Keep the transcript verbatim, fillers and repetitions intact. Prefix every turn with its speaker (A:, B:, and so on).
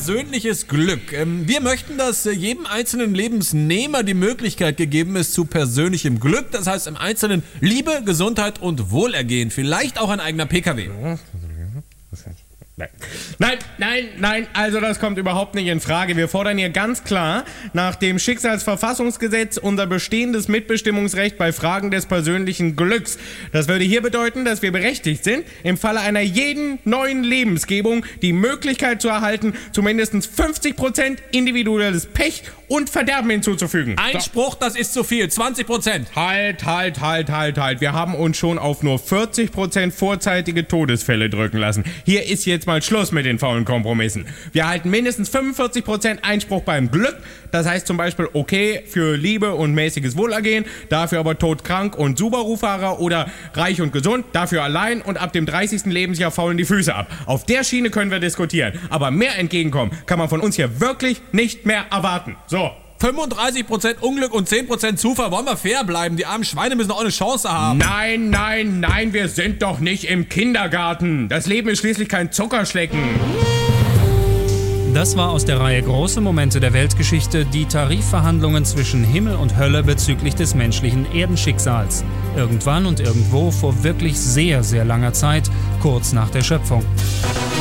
A: persönliches Glück. Ähm, wir möchten, dass äh, jedem einzelnen Lebensnehmer die Möglichkeit gegeben ist zu persönlichem Glück. Das heißt im Einzelnen Liebe, Gesundheit und Wohlergehen. Vielleicht auch ein eigener P K W.
B: Nein. nein, nein, nein, also das kommt überhaupt nicht in Frage. Wir fordern hier ganz klar nach dem Schicksalsverfassungsgesetz unser bestehendes Mitbestimmungsrecht bei Fragen des persönlichen Glücks. Das würde hier bedeuten, dass wir berechtigt sind, im Falle einer jeden neuen Lebensgebung die Möglichkeit zu erhalten, zu mindestens fünfzig Prozent individuelles Pech und Verderben hinzuzufügen.
A: Einspruch, das ist zu viel. zwanzig Prozent.
B: Halt, halt, halt, halt, halt. Wir haben uns schon auf nur vierzig Prozent vorzeitige Todesfälle drücken lassen. Hier ist jetzt mal Schluss mit den faulen Kompromissen. Wir erhalten mindestens fünfundvierzig Prozent Einspruch beim Glück. Das heißt zum Beispiel okay für Liebe und mäßiges Wohlergehen, dafür aber todkrank und Subaru-Fahrer oder reich und gesund, dafür allein und ab dem dreißigsten Lebensjahr faulen die Füße ab. Auf der Schiene können wir diskutieren. Aber mehr Entgegenkommen kann man von uns hier wirklich nicht mehr erwarten. So.
A: fünfunddreißig Prozent Unglück und zehn Prozent Zufall. Wollen wir fair bleiben? Die armen Schweine müssen auch eine Chance haben.
B: Nein, nein, nein, wir sind doch nicht im Kindergarten. Das Leben ist schließlich kein Zuckerschlecken.
C: Das war aus der Reihe Große Momente der Weltgeschichte die Tarifverhandlungen zwischen Himmel und Hölle bezüglich des menschlichen Erdenschicksals. Irgendwann und irgendwo vor wirklich sehr, sehr langer Zeit, kurz nach der Schöpfung.